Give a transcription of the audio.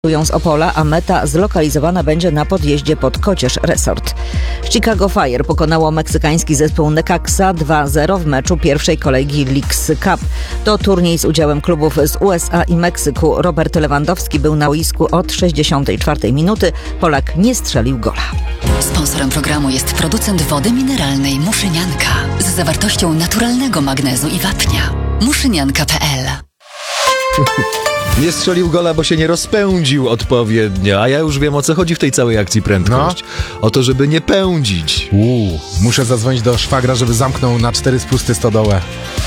z Opola, a meta zlokalizowana będzie na podjeździe pod Kocież Resort. Chicago Fire pokonało meksykański zespół Necaxa 2-0 w meczu pierwszej kolejki Leagues Cup. To turniej z udziałem klubów z USA i Meksyku. Robert Lewandowski był na boisku od 64 minuty. Polak nie strzelił gola. Sponsorem programu jest producent wody mineralnej Muszynianka z zawartością naturalnego magnezu i wapnia. Muszynianka.pl. Nie strzelił gola, bo się nie rozpędził odpowiednio. A ja już wiem, o co chodzi w tej całej akcji prędkość. O to, żeby nie pędzić. Muszę zadzwonić do szwagra, żeby zamknął na 4 spusty stodołę.